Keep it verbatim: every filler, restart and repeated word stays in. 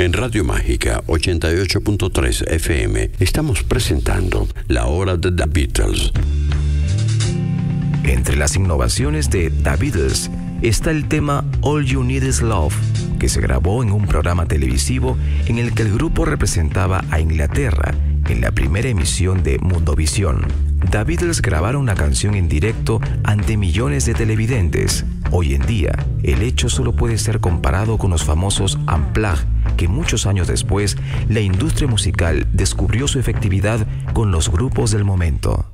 En Radio Mágica ochenta y ocho punto tres F M estamos presentando La Hora de The Beatles. Entre las innovaciones de The Beatles está el tema All You Need Is Love, que se grabó en un programa televisivo en el que el grupo representaba a Inglaterra en la primera emisión de Mundovisión. The Beatles grabaron la canción en directo ante millones de televidentes. Hoy en día, el hecho solo puede ser comparado con los famosos Unplugged, que muchos años después, la industria musical descubrió su efectividad con los grupos del momento.